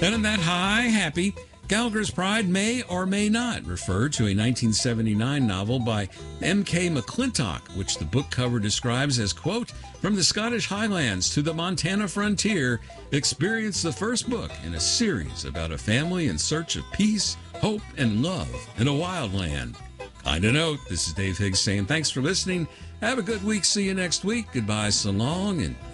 And in that high, happy, Gallagher's Pride may or may not refer to a 1979 novel by M.K. McClintock, which the book cover describes as, quote, "From the Scottish Highlands to the Montana frontier, experience the first book in a series about a family in search of peace, hope, and love in a wild land." Kind of note, this is Dave Higgs saying thanks for listening. Have a good week. See you next week. Goodbye, so long, and